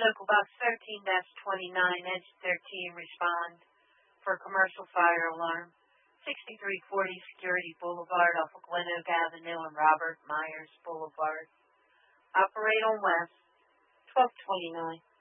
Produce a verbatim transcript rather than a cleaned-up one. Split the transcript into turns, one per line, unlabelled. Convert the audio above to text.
local box thirteen twenty-nine, edge thirteen, respond for commercial fire alarm. sixty-three forty Security Boulevard off of Glen Oak Avenue and Robert Myers Boulevard. Operate on west, twelve twenty-nine.